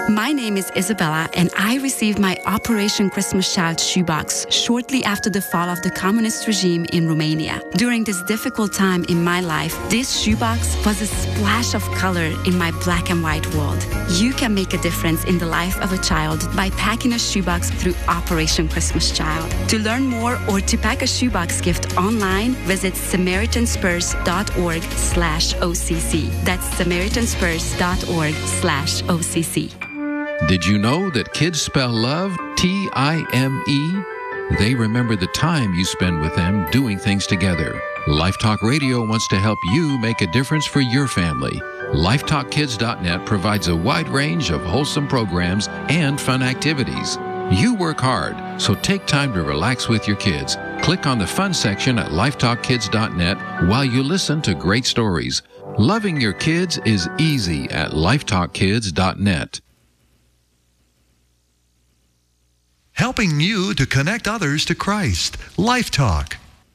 My name is Isabella, and I received my Operation Christmas Child shoebox shortly after the fall of the communist regime in Romania. During this difficult time in my life, this shoebox was a splash of color in my black and white world. You can make a difference in the life of a child by packing a shoebox through Operation Christmas Child. To learn more or to pack a shoebox gift online, visit SamaritanSpurs.org/OCC. That's SamaritanSpurs.org/OCC. Did you know that kids spell love T-I-M-E? They remember the time you spend with them doing things together. Life Talk Radio wants to help you make a difference for your family. LifeTalkKids.net provides a wide range of wholesome programs and fun activities. You work hard, so take time to relax with your kids. Click on the fun section at LifeTalkKids.net while you listen to great stories. Loving your kids is easy at LifeTalkKids.net. Helping you to connect others to Christ. Life Talk.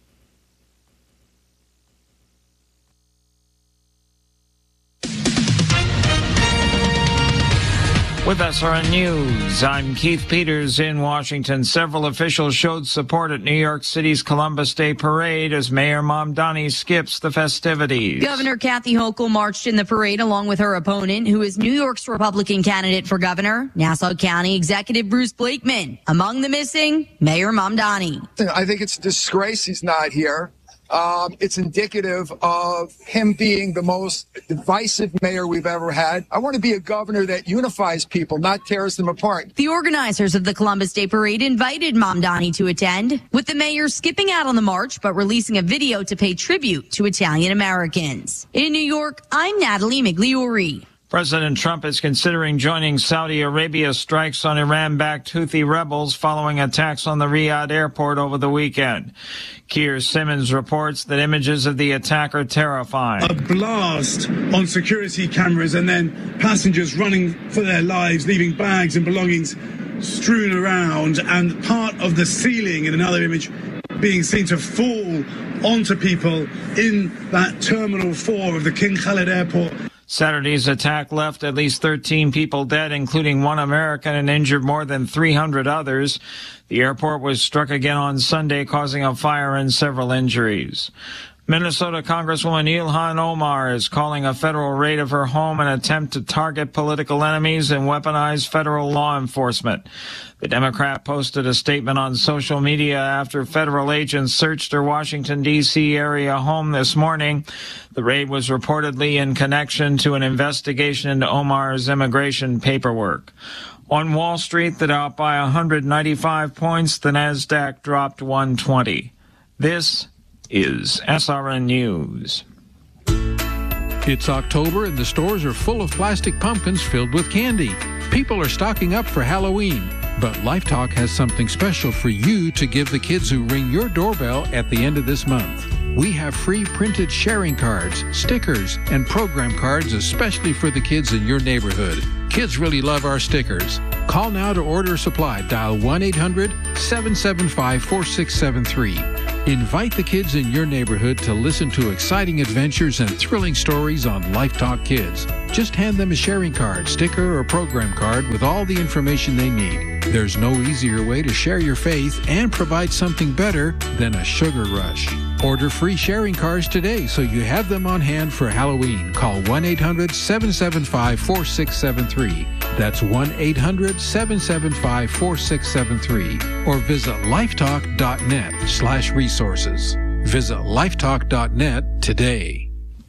With SRN News, I'm Keith Peters in Washington. Several officials showed support at New York City's Columbus Day Parade as Mayor Mamdani skips the festivities. Governor Kathy Hochul marched in the parade along with her opponent, who is New York's Republican candidate for governor, Nassau County Executive Bruce Blakeman. Among the missing, Mayor Mamdani. I think it's a disgrace he's not here. It's indicative of him being the most divisive mayor we've ever had. I want to be a governor that unifies people, not tears them apart. The organizers of the Columbus Day Parade invited Mamdani to attend, with the mayor skipping out on the march but releasing a video to pay tribute to Italian Americans. In New York, I'm Natalie Migliori. President Trump is considering joining Saudi Arabia's strikes on Iran-backed Houthi rebels following attacks on the Riyadh airport over the weekend. Keir Simmons reports that images of the attack are terrifying. A blast on security cameras and then passengers running for their lives, leaving bags and belongings strewn around, and part of the ceiling in another image being seen to fall onto people in that Terminal 4 of the King Khalid Airport. Saturday's attack left at least 13 people dead, including one American, and injured more than 300 others. The airport was struck again on Sunday, causing a fire and several injuries. Minnesota Congresswoman Ilhan Omar is calling a federal raid of her home an attempt to target political enemies and weaponize federal law enforcement. The Democrat posted a statement on social media after federal agents searched her Washington, D.C. area home this morning. The raid was reportedly in connection to an investigation into Omar's immigration paperwork. On Wall Street, the Dow up by 195 points. The Nasdaq dropped 120. This is SRN News. It's October and the stores are full of plastic pumpkins filled with candy. People are stocking up for Halloween, but Life Talk has something special for you to give the kids who ring your doorbell at the end of this month. We have free printed sharing cards, stickers, and program cards especially for the kids in your neighborhood. Kids really love our stickers. Call now to order supply. Dial 1-800-775-4673. Invite the kids in your neighborhood to listen to exciting adventures and thrilling stories on Life Talk Kids. Just hand them a sharing card, sticker, or program card with all the information they need. There's no easier way to share your faith and provide something better than a sugar rush. Order free sharing cards today so you have them on hand for Halloween. Call 1-800-775-4673. That's 1-800-775-4673. Or visit lifetalk.net/resources. Visit lifetalk.net today.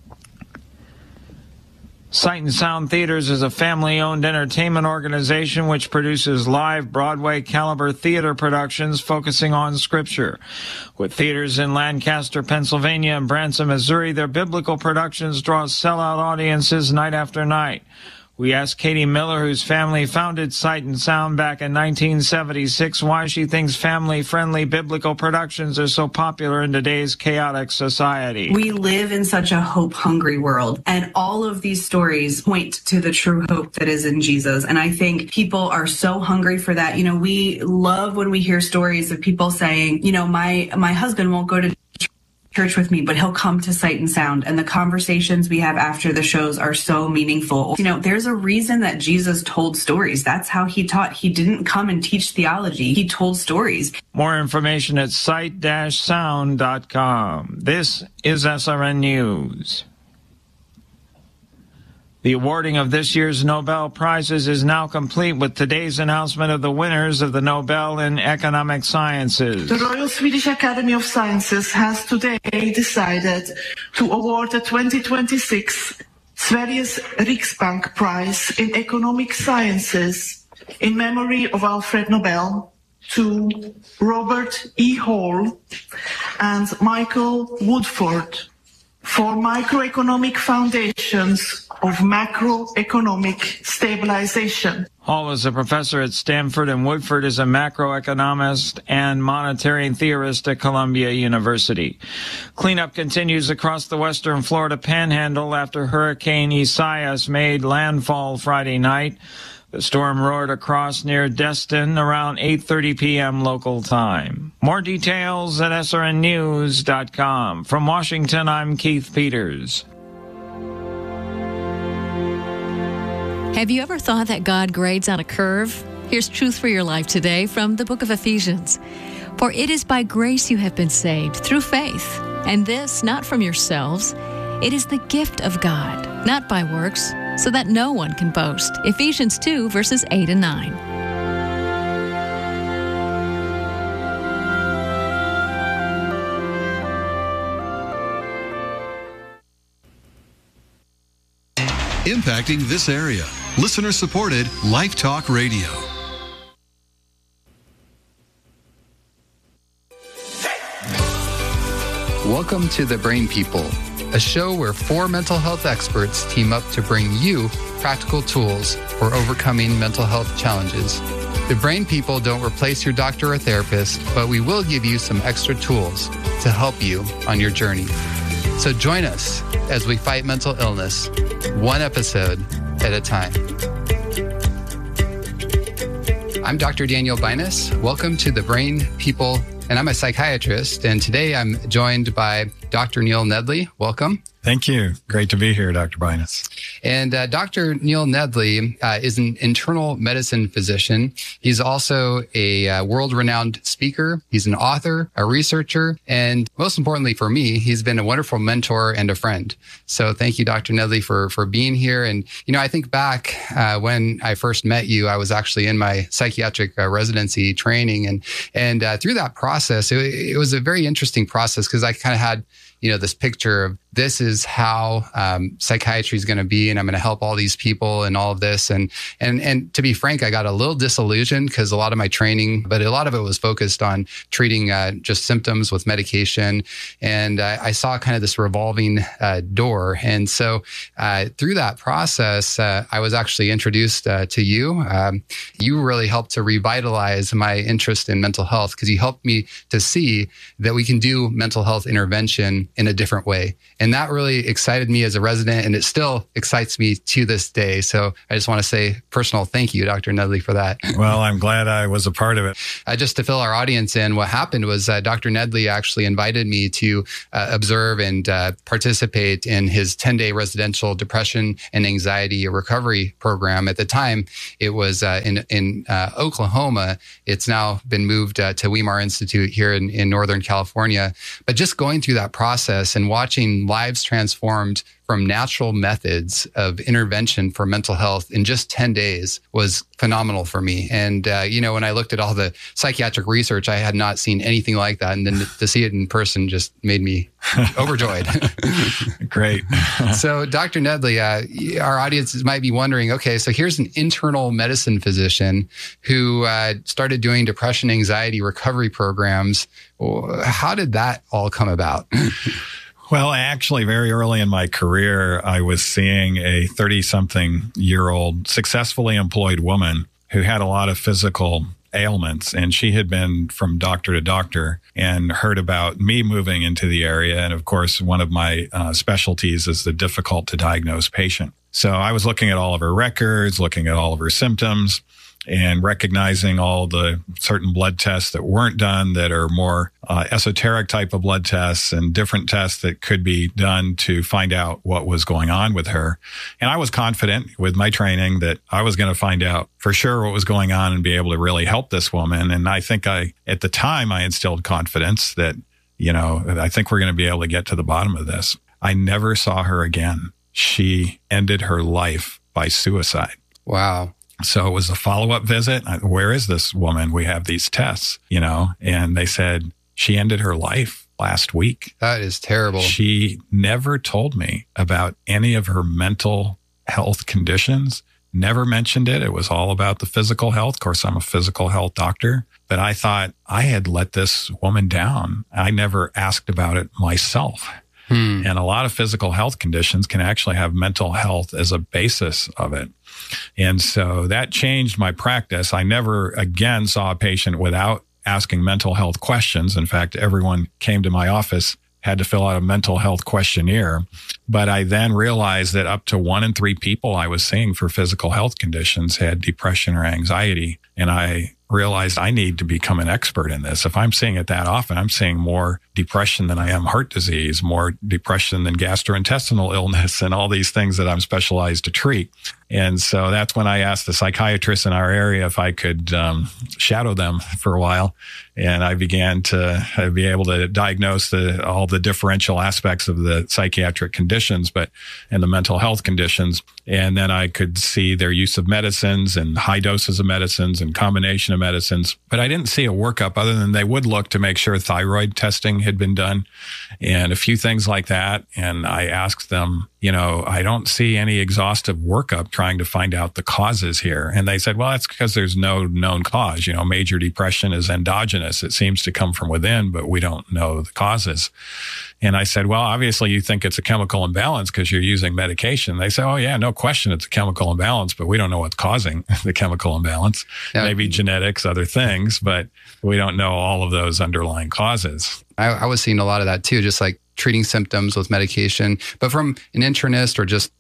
Sight and Sound Theaters is a family-owned entertainment organization which produces live Broadway-caliber theater productions focusing on Scripture. With theaters in Lancaster, Pennsylvania, and Branson, Missouri, their biblical productions draw sellout audiences night after night. We asked Katie Miller, whose family founded Sight and Sound back in 1976, why she thinks family-friendly biblical productions are so popular in today's chaotic society. We live in such a hope-hungry world, and all of these stories point to the true hope that is in Jesus. And I think people are so hungry for that. You know, we love when we hear stories of people saying, you know, my husband won't go to church with me, but he'll come to Sight and Sound, and the conversations we have after the shows are so meaningful. You know, there's a reason that Jesus told stories. That's how he taught. He didn't come and teach theology. He told stories. More information at sight-sound.com. This is SRN News. The awarding of this year's Nobel Prizes is now complete with today's announcement of the winners of the Nobel in Economic Sciences. The Royal Swedish Academy of Sciences has today decided to award the 2026 Sveriges Riksbank Prize in Economic Sciences in memory of Alfred Nobel to Robert E. Hall and Michael Woodford for microeconomic foundations of macroeconomic stabilization. Hall is a professor at Stanford, and Woodford is a macroeconomist and monetary theorist at Columbia University. Cleanup continues across the western Florida panhandle after Hurricane Isaias made landfall Friday night. The storm roared across near Destin around 8:30 p.m. local time. More details at srnnews.com. From Washington, I'm Keith Peters. Have you ever thought that God grades on a curve? Here's truth for your life today from the book of Ephesians. For it is by grace you have been saved through faith, and this not from yourselves. It is the gift of God, not by works, so that no one can boast. Ephesians 2, verses 8 and 9. Impacting this area. Listener-supported Life Talk Radio. Welcome to The Brain People, a show where 4 mental health experts team up to bring you practical tools for overcoming mental health challenges. The Brain People don't replace your doctor or therapist, but we will give you some extra tools to help you on your journey. So join us as we fight mental illness, one episode at a time. I'm Dr. Daniel Binus. Welcome to The Brain People, and I'm a psychiatrist, and today I'm joined by Dr. Neil Nedley. Welcome. Thank you. Great to be here, Dr. Binus. And Dr. Neil Nedley is an internal medicine physician. He's also a world-renowned speaker. He's an author, a researcher, and most importantly for me, he's been a wonderful mentor and a friend. So thank you, Dr. Nedley, for being here. And, you know, I think back when I first met you, I was actually in my psychiatric residency training. And through that process, it was a very interesting process because I kind of had, you know, this picture of this is how psychiatry is going to be, and I'm going to help all these people and all of this. And to be frank, I got a little disillusioned because a lot of my training, but a lot of it was focused on treating just symptoms with medication. And I saw kind of this revolving door. And so through that process, I was actually introduced to you. You really helped to revitalize my interest in mental health because you helped me to see that we can do mental health intervention in a different way. And that really excited me as a resident, and it still excites me to this day. So I just want to say personal thank you, Dr. Nedley, for that. Well, I'm glad I was a part of it. Just to fill our audience in, what happened was Dr. Nedley actually invited me to observe and participate in his 10-day residential depression and anxiety recovery program. At the time, it was in Oklahoma. It's now been moved to Weimar Institute here in Northern California. But just going through that process and watching lives transformed from natural methods of intervention for mental health in just 10 days was phenomenal for me. And, you know, when I looked at all the psychiatric research, I had not seen anything like that. And then to see it in person just made me overjoyed. Great. So, Dr. Nedley, our audiences might be wondering, okay, so here's an internal medicine physician who started doing depression, anxiety recovery programs. How did that all come about? Well, actually, very early in my career, I was seeing a 30-something-year-old successfully employed woman who had a lot of physical ailments, and she had been from doctor to doctor and heard about me moving into the area. And of course, one of my specialties is the difficult to diagnose patient. So I was looking at all of her records, looking at all of her symptoms, and recognizing all the certain blood tests that weren't done that are more esoteric type of blood tests and different tests that could be done to find out what was going on with her. And I was confident with my training that I was going to find out for sure what was going on and be able to really help this woman. And I think at the time, I instilled confidence that, I think we're going to be able to get to the bottom of this. I never saw her again. She ended her life by suicide. Wow. So it was a follow-up visit. Where is this woman? We have these tests, and they said she ended her life last week. That is terrible. She never told me about any of her mental health conditions, never mentioned it. It was all about the physical health. Of course, I'm a physical health doctor, but I thought I had let this woman down. I never asked about it myself. And a lot of physical health conditions can actually have mental health as a basis of it. And so that changed my practice. I never again saw a patient without asking mental health questions. In fact, everyone came to my office had to fill out a mental health questionnaire. But I then realized that up to 1 in 3 people I was seeing for physical health conditions had depression or anxiety. And I realized I need to become an expert in this. If I'm seeing it that often, I'm seeing more depression than I am heart disease, more depression than gastrointestinal illness, and all these things that I'm specialized to treat. And so that's when I asked the psychiatrists in our area if I could shadow them for a while. And I began to be able to diagnose all the differential aspects of the psychiatric conditions, and the mental health conditions. And then I could see their use of medicines and high doses of medicines and combination of medicines. But I didn't see a workup other than they would look to make sure thyroid testing had been done and a few things like that. And I asked them, I don't see any exhaustive workup trying to find out the causes here. And they said, well, that's because there's no known cause. Major depression is endogenous. It seems to come from within, but we don't know the causes. And I said, well, obviously you think it's a chemical imbalance because you're using medication. They say, oh yeah, no question it's a chemical imbalance, but we don't know what's causing the chemical imbalance. Yeah. Maybe genetics, other things, but we don't know all of those underlying causes. I was seeing a lot of that too, just like treating symptoms with medication, but from an internist or just,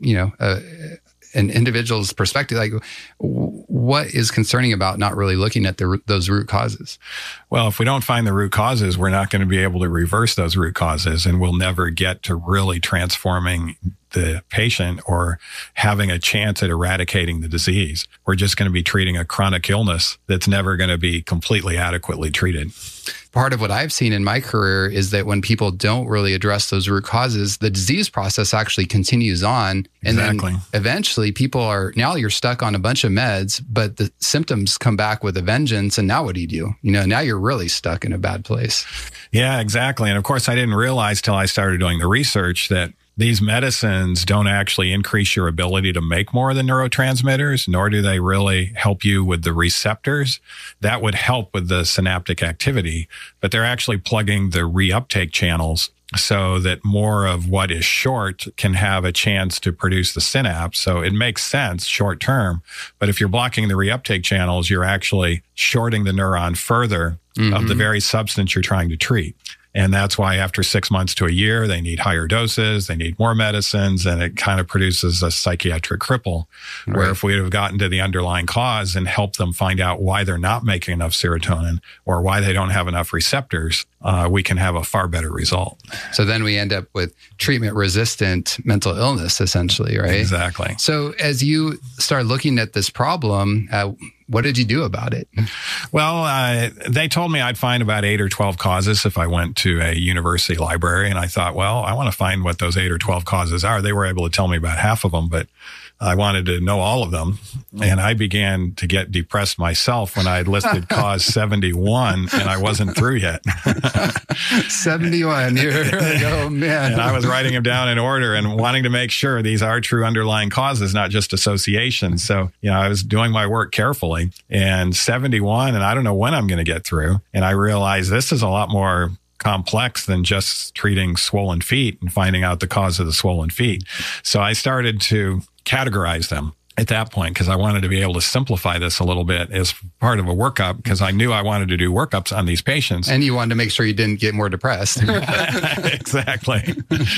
an individual's perspective, like what is concerning about not really looking at those root causes? Well, if we don't find the root causes, we're not going to be able to reverse those root causes, and we'll never get to really transforming the patient or having a chance at eradicating the disease. We're just going to be treating a chronic illness that's never going to be completely adequately treated. Part of what I've seen in my career is that when people don't really address those root causes, the disease process actually continues on. And then eventually now you're stuck on a bunch of meds, but the symptoms come back with a vengeance. And now what do you do? Now you're really stuck in a bad place. Yeah, exactly. And of course, I didn't realize till I started doing the research that these medicines don't actually increase your ability to make more of the neurotransmitters, nor do they really help you with the receptors. That would help with the synaptic activity, but they're actually plugging the reuptake channels so that more of what is short can have a chance to produce the synapse. So it makes sense short term, but if you're blocking the reuptake channels, you're actually shorting the neuron further of the very substance you're trying to treat. And that's why after 6 months to a year, they need higher doses, they need more medicines, and it kind of produces a psychiatric cripple. Right. Where if we have gotten to the underlying cause and helped them find out why they're not making enough serotonin or why they don't have enough receptors, we can have a far better result. So then we end up with treatment-resistant mental illness, essentially, right? Exactly. So as you start looking at this problem, what did you do about it? Well, they told me I'd find about 8 or 12 causes if I went to a university library. And I thought, well, I want to find what those 8 or 12 causes are. They were able to tell me about half of them, but I wanted to know all of them. And I began to get depressed myself when I had listed cause 71 and I wasn't through yet. 71. Oh, man. And I was writing them down in order and wanting to make sure these are true underlying causes, not just associations. So, I was doing my work carefully, and 71, and I don't know when I'm going to get through. And I realized this is a lot more complex than just treating swollen feet and finding out the cause of the swollen feet. So I started to categorize them. at that point, because I wanted to be able to simplify this a little bit as part of a workup, because I knew I wanted to do workups on these patients. And you wanted to make sure you didn't get more depressed. Exactly.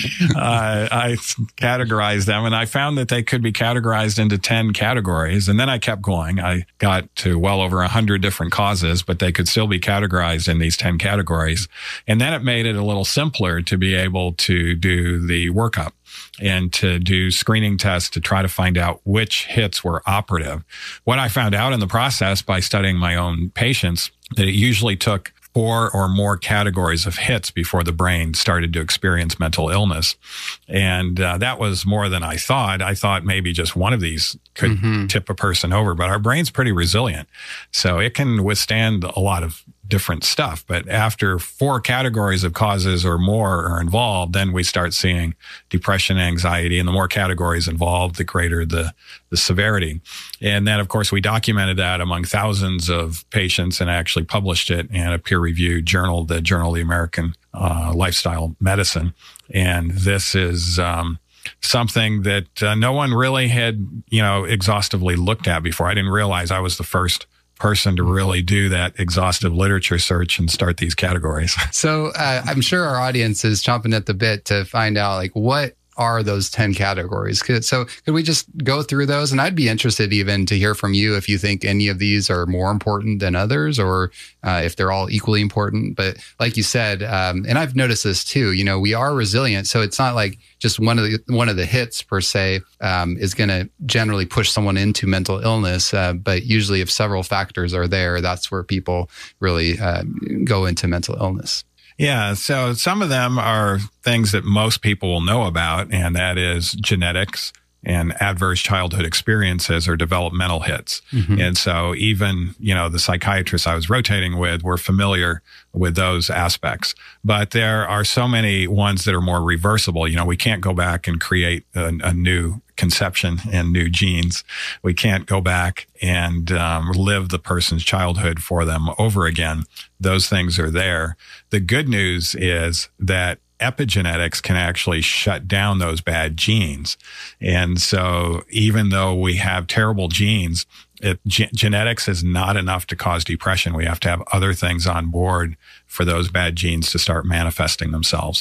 I categorized them, and I found that they could be categorized into 10 categories. And then I kept going. I got to well over 100 different causes, but they could still be categorized in these 10 categories. And then it made it a little simpler to be able to do the workup and to do screening tests to try to find out which hits were operative. What I found out in the process by studying my own patients, that it usually took 4 or more categories of hits before the brain started to experience mental illness. And that was more than I thought. I thought maybe just one of these could tip a person over, but our brain's pretty resilient. So it can withstand a lot of different stuff. But after 4 categories of causes or more are involved, then we start seeing depression, anxiety, and the more categories involved, the greater the severity. And then, of course, we documented that among thousands of patients and actually published it in a peer-reviewed journal, the Journal of the American Lifestyle Medicine. And this is something that no one really had, exhaustively looked at before. I didn't realize I was the first person to really do that exhaustive literature search and start these categories. So I'm sure our audience is chomping at the bit to find out, like, what are those 10 categories? So could we just go through those? And I'd be interested even to hear from you if you think any of these are more important than others, or if they're all equally important. But like you said, and I've noticed this too, we are resilient. So it's not like just one of the hits per se is going to generally push someone into mental illness. But usually if several factors are there, that's where people really go into mental illness. Yeah, so some of them are things that most people will know about, and that is genetics and adverse childhood experiences or developmental hits. And so even, the psychiatrists I was rotating with were familiar with those aspects. But there are so many ones that are more reversible. We can't go back and create a new conception and new genes. We can't go back and live the person's childhood for them over again. Those things are there. The good news is that epigenetics can actually shut down those bad genes. And so even though we have terrible genes, genetics is not enough to cause depression. We have to have other things on board for those bad genes to start manifesting themselves.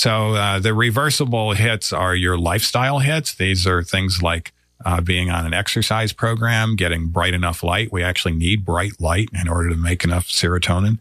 So the reversible hits are your lifestyle hits. These are things like being on an exercise program, getting bright enough light. We actually need bright light in order to make enough serotonin,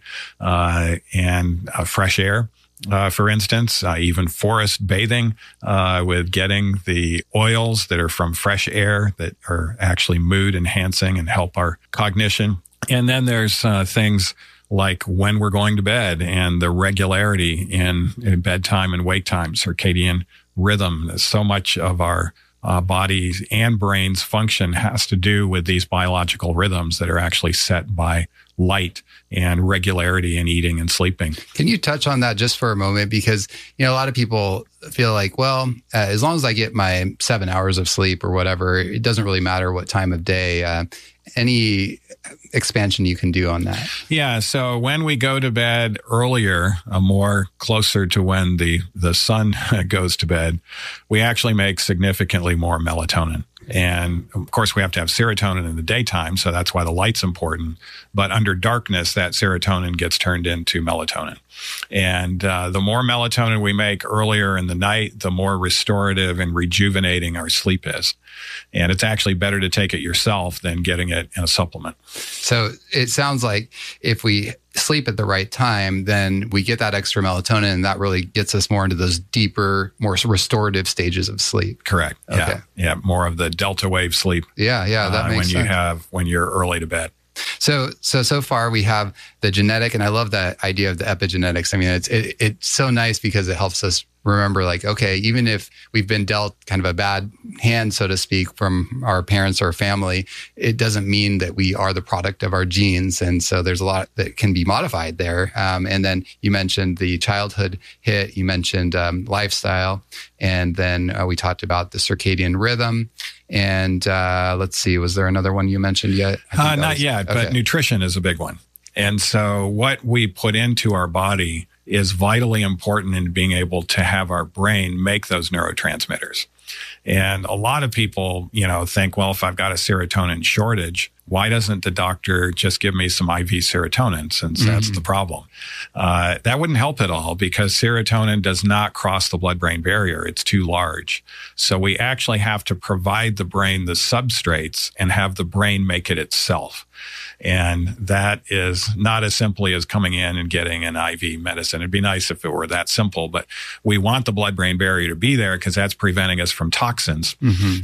and fresh air. For instance, even forest bathing, with getting the oils that are from fresh air that are actually mood enhancing and help our cognition. And then there's things like when we're going to bed and the regularity in bedtime and wake time, circadian rhythm. So much of our bodies and brains function has to do with these biological rhythms that are actually set by light and regularity in eating and sleeping. Can you touch on that just for a moment? Because, a lot of people feel like, well, as long as I get my 7 hours of sleep or whatever, it doesn't really matter what time of day. Any expansion you can do on that? Yeah. So when we go to bed earlier, more closer to when the sun goes to bed, we actually make significantly more melatonin. And of course, we have to have serotonin in the daytime, so that's why the light's important. But under darkness, that serotonin gets turned into melatonin. And the more melatonin we make earlier in the night, the more restorative and rejuvenating our sleep is. And it's actually better to take it yourself than getting it in a supplement. So it sounds like if we sleep at the right time, then we get that extra melatonin, and that really gets us more into those deeper, more restorative stages of sleep. Correct. Okay. Yeah. More of the delta wave sleep. Yeah. That makes sense. When you're early to bed. So far we have the genetic, and I love that idea of the epigenetics. I mean, it's so nice because it helps us remember, like, okay, even if we've been dealt kind of a bad hand, so to speak, from our parents or family, it doesn't mean that we are the product of our genes. And so there's a lot that can be modified there. And then you mentioned the childhood hit, you mentioned lifestyle, and then we talked about the circadian rhythm. And let's see, was there another one you mentioned yet? Not yet, but nutrition is a big one. And so what we put into our body is vitally important in being able to have our brain make those neurotransmitters. And a lot of people, think, well, if I've got a serotonin shortage, why doesn't the doctor just give me some IV serotonin, since that's the problem? That wouldn't help at all, because serotonin does not cross the blood-brain barrier. It's too large. So we actually have to provide the brain the substrates and have the brain make it itself. And that is not as simply as coming in and getting an IV medicine. It'd be nice if it were that simple, but we want the blood-brain barrier to be there because that's preventing us from toxins.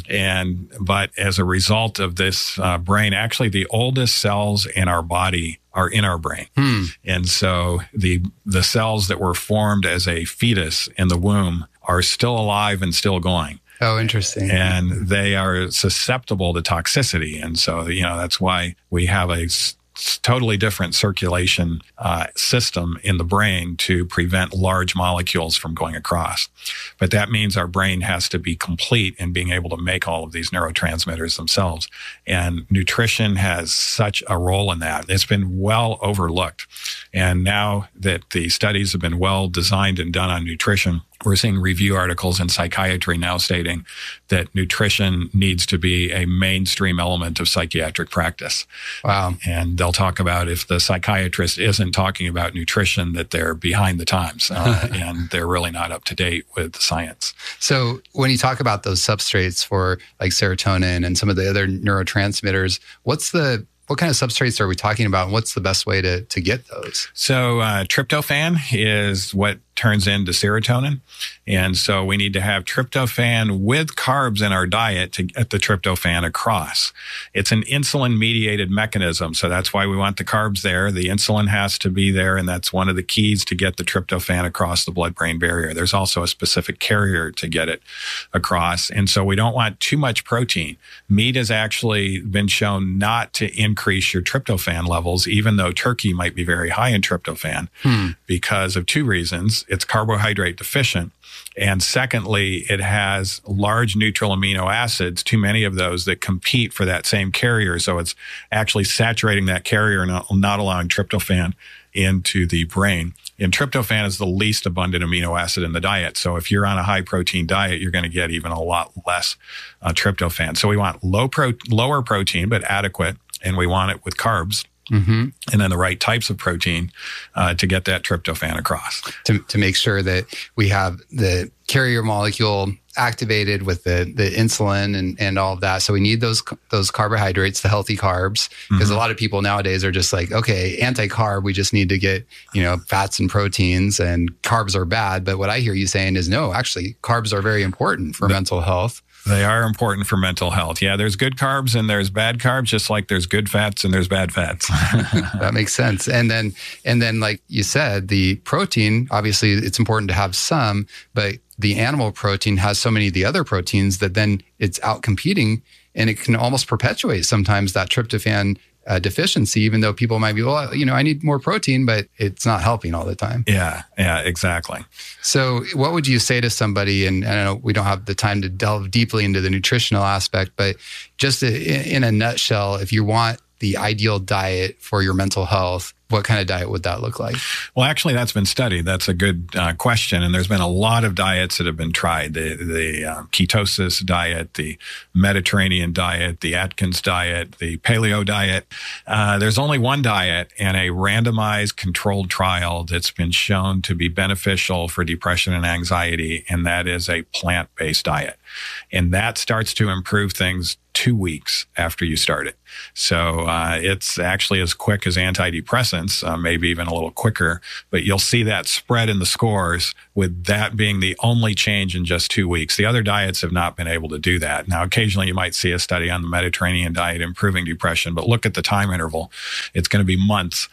But as a result of this brain, actually the oldest cells in our body are in our brain. And so the cells that were formed as a fetus in the womb are still alive and still going. Oh, interesting. And they are susceptible to toxicity. And so, that's why we have a totally different circulation system in the brain to prevent large molecules from going across. But that means our brain has to be complete in being able to make all of these neurotransmitters themselves. And nutrition has such a role in that. It's been well overlooked. And now that the studies have been well designed and done on nutrition, we're seeing review articles in psychiatry now stating that nutrition needs to be a mainstream element of psychiatric practice. Wow. And they'll talk about if the psychiatrist isn't talking about nutrition, that they're behind the times and they're really not up to date with the science. So when you talk about those substrates for like serotonin and some of the other neurotransmitters, what kind of substrates are we talking about? And what's the best way to get those? So tryptophan is what turns into serotonin. And so we need to have tryptophan with carbs in our diet to get the tryptophan across. It's an insulin-mediated mechanism, so that's why we want the carbs there. The insulin has to be there, and that's one of the keys to get the tryptophan across the blood-brain barrier. There's also a specific carrier to get it across, and so we don't want too much protein. Meat has actually been shown not to increase your tryptophan levels, even though turkey might be very high in tryptophan, because of two reasons. It's carbohydrate deficient. And secondly, it has large neutral amino acids, too many of those, that compete for that same carrier. So it's actually saturating that carrier and not allowing tryptophan into the brain. And tryptophan is the least abundant amino acid in the diet. So if you're on a high protein diet, you're going to get even a lot less tryptophan. So we want lower protein, but adequate, and we want it with carbs. And then the right types of protein to get that tryptophan across. To make sure that we have the carrier molecule activated with the insulin and all of that. So we need those carbohydrates, the healthy carbs, because a lot of people nowadays are just like, okay, anti-carb, we just need to get, fats and proteins, and carbs are bad. But what I hear you saying is, no, actually, carbs are very important for mental health. They are important for mental health. Yeah, there's good carbs and there's bad carbs, just like there's good fats and there's bad fats. That makes sense. And then, like you said, the protein, obviously it's important to have some, but the animal protein has so many of the other proteins that then it's out competing, and it can almost perpetuate sometimes that tryptophan deficiency, even though people might be, well, I need more protein, but it's not helping all the time. Yeah, exactly. So what would you say to somebody, and I know we don't have the time to delve deeply into the nutritional aspect, but just in a nutshell, if you want the ideal diet for your mental health, what kind of diet would that look like? Well, actually, that's been studied. That's a good question. And there's been a lot of diets that have been tried. The ketosis diet, the Mediterranean diet, the Atkins diet, the paleo diet. There's only one diet in a randomized controlled trial that's been shown to be beneficial for depression and anxiety, and that is a plant-based diet. And that starts to improve things 2 weeks after you start it. So it's actually as quick as antidepressants, maybe even a little quicker, but you'll see that spread in the scores with that being the only change in just 2 weeks. The other diets have not been able to do that. Now, occasionally you might see a study on the Mediterranean diet improving depression, but look at the time interval. It's going to be months,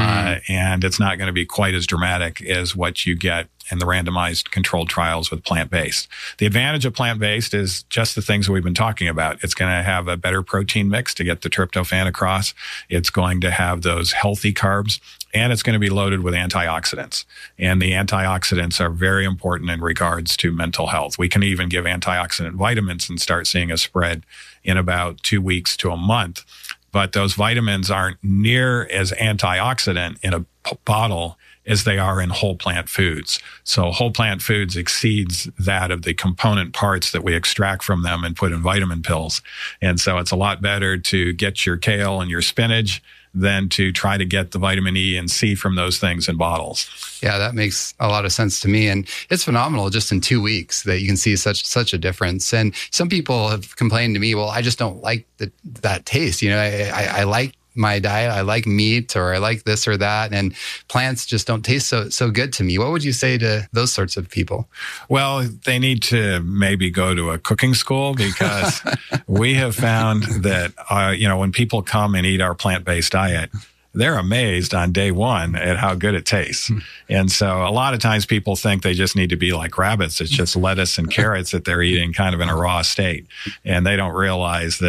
and it's not going to be quite as dramatic as what you get in the randomized controlled trials with plant-based. The advantage of plant-based is just the things that we've been talking about. It's going to have a better protein mix to get the tryptophan across. It's going to have those healthy carbs, and it's going to be loaded with antioxidants. And the antioxidants are very important in regards to mental health. We can even give antioxidant vitamins and start seeing a spread in about 2 weeks to a month. But those vitamins aren't near as antioxidant in a bottle as they are in whole plant foods. So whole plant foods exceeds that of the component parts that we extract from them and put in vitamin pills. And so it's a lot better to get your kale and your spinach than to try to get the vitamin E and C from those things in bottles. Yeah, that makes a lot of sense to me. And it's phenomenal just in 2 weeks that you can see such a difference. And some people have complained to me, well, I just don't like that taste. You know, I like my diet. I like meat, or I like this or that, and plants just don't taste so good to me. What would you say to those sorts of people? Well, they need to maybe go to a cooking school, because we have found that, when people come and eat our plant-based diet, they're amazed on day one at how good it tastes. And so a lot of times people think they just need to be like rabbits. It's just lettuce and carrots that they're eating kind of in a raw state. And they don't realize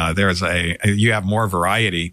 that you have more variety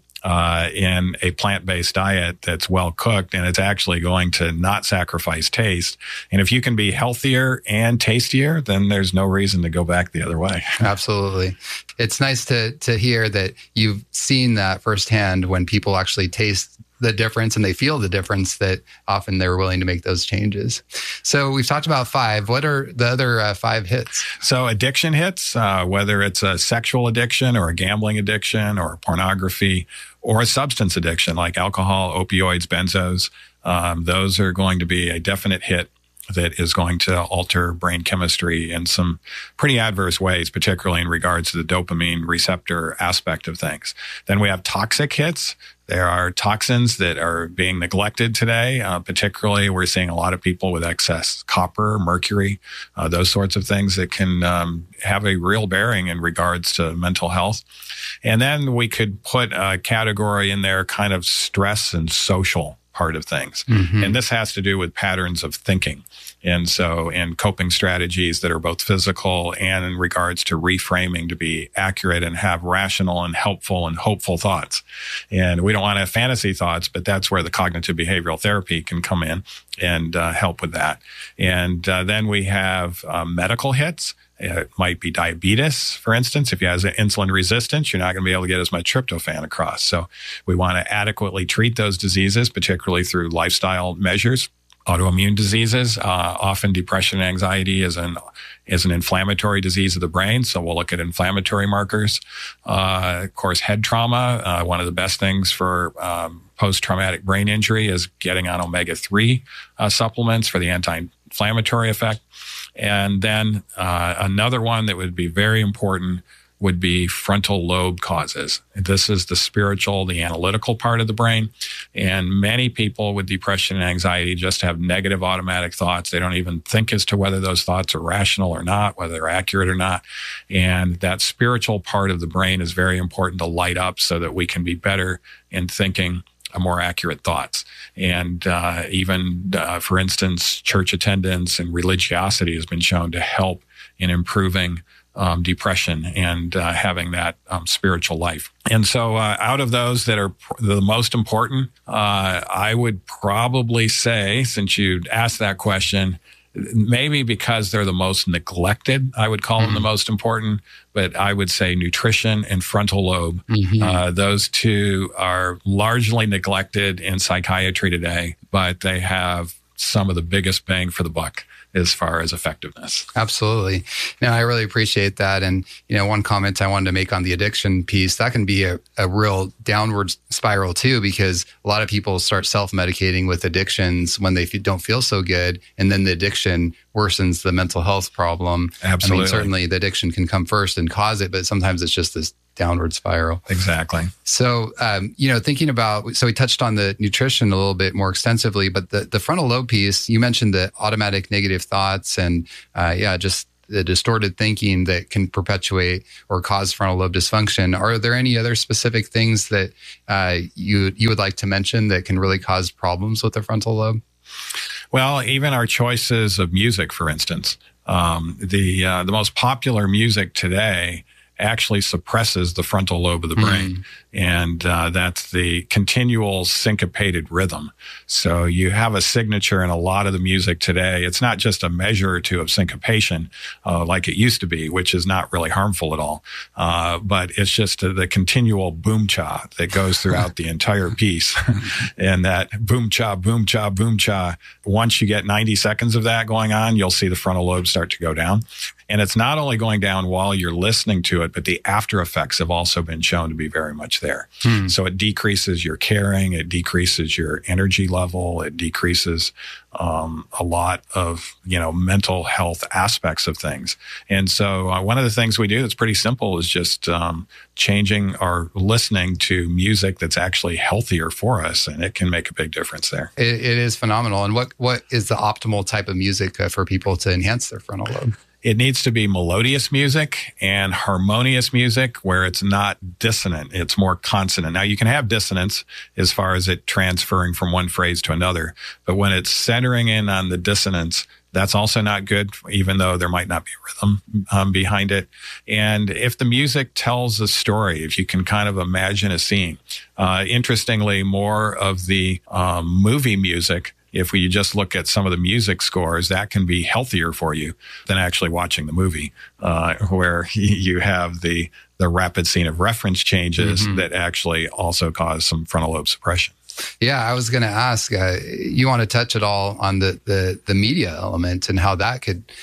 in a plant-based diet that's well cooked, and it's actually going to not sacrifice taste. And if you can be healthier and tastier, then there's no reason to go back the other way. Absolutely. It's nice to hear that you've seen that firsthand when people actually taste the difference and they feel the difference, that often they're willing to make those changes. So we've talked about 5. What are the other 5 hits? So addiction hits, whether it's a sexual addiction or a gambling addiction or pornography or a substance addiction like alcohol, opioids, benzos, those are going to be a definite hit that is going to alter brain chemistry in some pretty adverse ways, particularly in regards to the dopamine receptor aspect of things. Then we have toxic hits. There are toxins that are being neglected today. Particularly, we're seeing a lot of people with excess copper, mercury, those sorts of things that can have a real bearing in regards to mental health. And then we could put a category in there, kind of stress and social part of things. Mm-hmm. And this has to do with patterns of thinking. And so, and coping strategies that are both physical and in regards to reframing to be accurate and have rational and helpful and hopeful thoughts. And we don't want to have fantasy thoughts, but that's where the cognitive behavioral therapy can come in and help with that. And then we have medical hits. It might be diabetes, for instance. If you have insulin resistance, you're not going to be able to get as much tryptophan across. So we want to adequately treat those diseases, particularly through lifestyle measures. Autoimmune diseases, often depression and anxiety is an inflammatory disease of the brain. So we'll look at inflammatory markers. Of course, head trauma, one of the best things for post-traumatic brain injury is getting on omega-3 supplements for the anti-inflammatory effect. And then another one that would be very important would be frontal lobe causes. This is the spiritual, the analytical part of the brain. And many people with depression and anxiety just have negative automatic thoughts. They don't even think as to whether those thoughts are rational or not, whether they're accurate or not. And that spiritual part of the brain is very important to light up so that we can be better in thinking more accurate thoughts. And even, for instance, church attendance and religiosity has been shown to help in improving depression and having that spiritual life. And so out of those that are the most important, I would probably say, since you asked that question, maybe because they're the most neglected, I would call them the most important, but I would say nutrition and frontal lobe. Mm-hmm. Those two are largely neglected in psychiatry today, but they have some of the biggest bang for the buck as far as effectiveness. Absolutely. No, I really appreciate that. And, one comment I wanted to make on the addiction piece, that can be a real downward spiral too, because a lot of people start self-medicating with addictions when they don't feel so good. And then the addiction worsens the mental health problem. Absolutely. I mean, certainly the addiction can come first and cause it, but sometimes it's just this downward spiral. Exactly. So, thinking about, so we touched on the nutrition a little bit more extensively, but the frontal lobe piece, you mentioned the automatic negative thoughts and, just the distorted thinking that can perpetuate or cause frontal lobe dysfunction. Are there any other specific things that you would like to mention that can really cause problems with the frontal lobe? Well, even our choices of music, for instance, the most popular music today actually suppresses the frontal lobe of the brain. And that's the continual syncopated rhythm. So you have a signature in a lot of the music today. It's not just a measure or two of syncopation like it used to be, which is not really harmful at all. But it's just the continual boom-cha that goes throughout the entire piece. And that boom-cha, boom-cha, boom-cha, once you get 90 seconds of that going on, you'll see the frontal lobe start to go down. And it's not only going down while you're listening to it, but the after effects have also been shown to be very much there. So it decreases your caring, it decreases your energy level, it decreases a lot of, mental health aspects of things. And so one of the things we do that's pretty simple is just changing our listening to music that's actually healthier for us, and it can make a big difference there. It is phenomenal. And what is the optimal type of music for people to enhance their frontal lobe? It needs to be melodious music and harmonious music where it's not dissonant. It's more consonant. Now, you can have dissonance as far as it transferring from one phrase to another, but when it's centering in on the dissonance, that's also not good, even though there might not be rhythm behind it. And if the music tells a story, if you can kind of imagine a scene, interestingly, more of the movie music, if we just look at some of the music scores, that can be healthier for you than actually watching the movie, where you have the rapid scene of reference changes that actually also cause some frontal lobe suppression. Yeah, I was going to ask, you want to touch at all on the media element and how that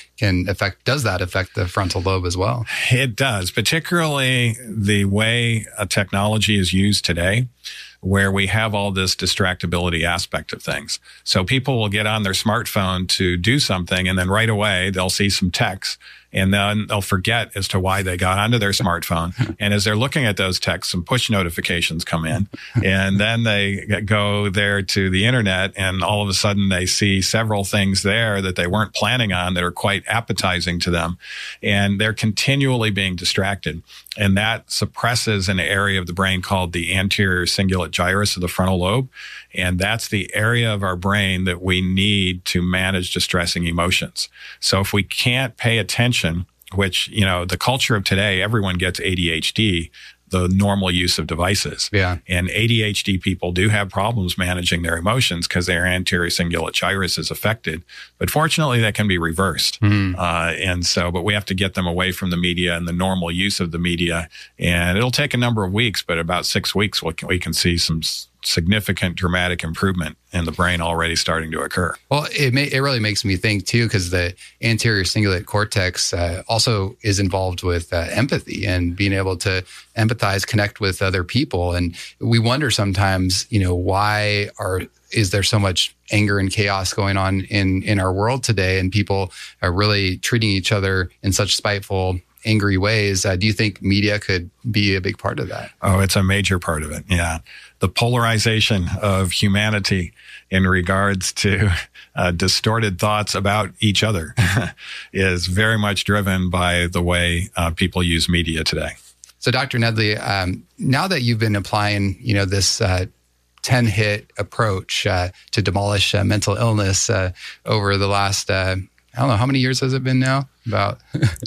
does that affect the frontal lobe as well? It does, particularly the way technology is used today, where we have all this distractibility aspect of things. So people will get on their smartphone to do something, and then right away they'll see some text, and then they'll forget as to why they got onto their smartphone. And as they're looking at those texts, some push notifications come in, and then they go there to the internet, and all of a sudden they see several things there that they weren't planning on that are quite appetizing to them, and they're continually being distracted. And that suppresses an area of the brain called the anterior cingulate gyrus of the frontal lobe. And that's the area of our brain that we need to manage distressing emotions. So if we can't pay attention, which, the culture of today, everyone gets ADHD, the normal use of devices. Yeah. And ADHD people do have problems managing their emotions because their anterior cingulate gyrus is affected. But fortunately, that can be reversed. But we have to get them away from the media and the normal use of the media. And it'll take a number of weeks, but about 6 weeks, we can see some significant dramatic improvement in the brain already starting to occur. Well, it really makes me think too, because the anterior cingulate cortex also is involved with empathy and being able to empathize, connect with other people. And we wonder sometimes, why is there so much anger and chaos going on in our world today, and people are really treating each other in such spiteful, angry ways. Do you think media could be a big part of that? Oh, it's a major part of it. Yeah. The polarization of humanity in regards to distorted thoughts about each other is very much driven by the way people use media today. So Dr. Nedley, now that you've been applying, this 10-hit approach to demolish mental illness over the last, I don't know, how many years has it been now? About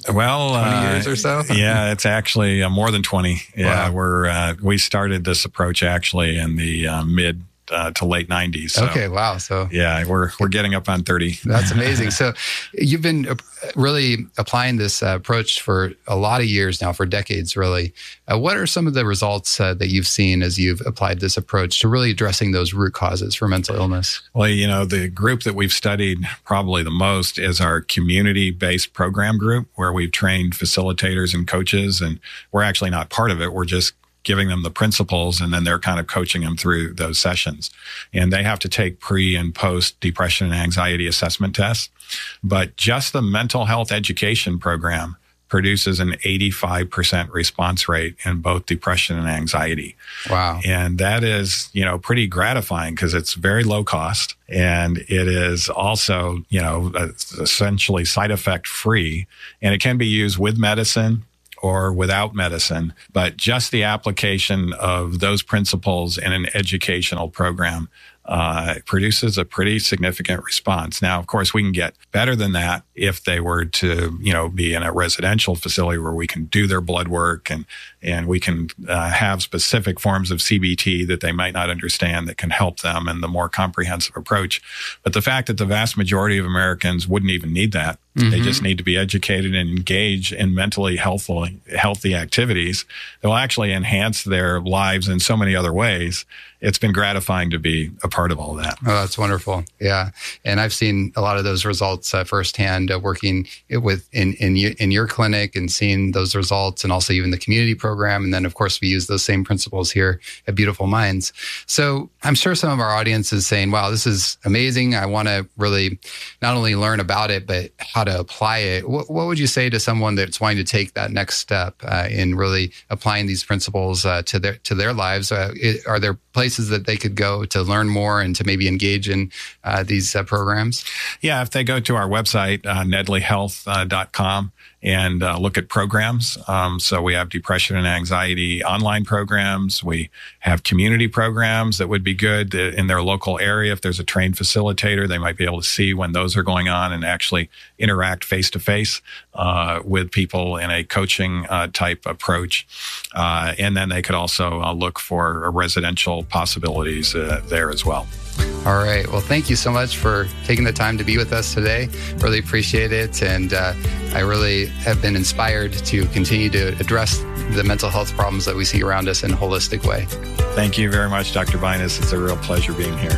20 years or so? Yeah, it's actually more than 20. Yeah, wow. We started this approach actually in the mid to late 90s. So, okay, wow. So yeah, we're getting up on 30. That's amazing. So you've been really applying this approach for a lot of years now, for decades, really. What are some of the results that you've seen as you've applied this approach to really addressing those root causes for mental illness? Well, the group that we've studied probably the most is our community-based program group, where we've trained facilitators and coaches, and we're actually not part of it. We're just giving them the principles, and then they're kind of coaching them through those sessions. And they have to take pre and post depression and anxiety assessment tests. But just the mental health education program produces an 85% response rate in both depression and anxiety. Wow. And that is, pretty gratifying because it's very low cost, and it is also, essentially side effect free, and it can be used with medicine or without medicine, but just the application of those principles in an educational program produces a pretty significant response. Now, of course, we can get better than that if they were to, be in a residential facility where we can do their blood work and we can have specific forms of CBT that they might not understand that can help them in the more comprehensive approach. But the fact that the vast majority of Americans wouldn't even need that. Mm-hmm. They just need to be educated and engage in mentally healthy activities that will actually enhance their lives in so many other ways. It's been gratifying to be a part of all that. Oh, that's wonderful. Yeah. And I've seen a lot of those results firsthand working in your clinic and seeing those results, and also even the community program. And then, of course, we use those same principles here at Beautiful Minds. So I'm sure some of our audience is saying, wow, this is amazing. I want to really not only learn about it, but how to apply it. What would you say to someone that's wanting to take that next step in really applying these principles to their lives? Are there places that they could go to learn more and to maybe engage in these programs? Yeah, if they go to our website, nedleyhealth.com, and look at programs. So we have depression and anxiety online programs. We have community programs that would be good in their local area. If there's a trained facilitator, they might be able to see when those are going on and actually interact face-to-face with people in a coaching type approach. And then they could also look for residential possibilities there as well. All right. Well, thank you so much for taking the time to be with us today. Really appreciate it. And I really have been inspired to continue to address the mental health problems that we see around us in a holistic way. Thank you very much, Dr. Binus. It's a real pleasure being here.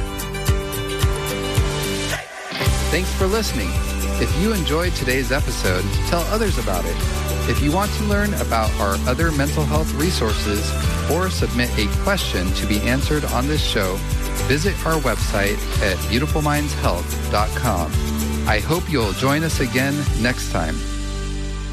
Thanks for listening. If you enjoyed today's episode, tell others about it. If you want to learn about our other mental health resources or submit a question to be answered on this show, visit our website at beautifulmindshealth.com. I hope you'll join us again next time.